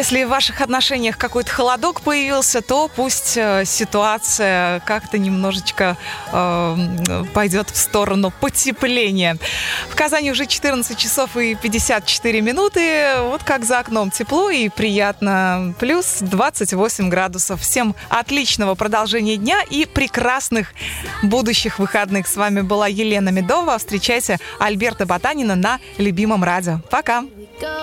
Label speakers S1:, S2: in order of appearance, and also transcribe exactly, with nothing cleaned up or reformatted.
S1: Если в ваших отношениях какой-то холодок появился, то пусть ситуация как-то немножечко э, пойдет в сторону потепления. В Казани уже четырнадцать часов и пятьдесят четыре минуты. Вот как за окном тепло и приятно. Плюс двадцать восемь градусов. Всем отличного продолжения дня и прекрасных будущих выходных. С вами была Елена Медова. Встречайте Альберта Ботанина на любимом радио. Пока!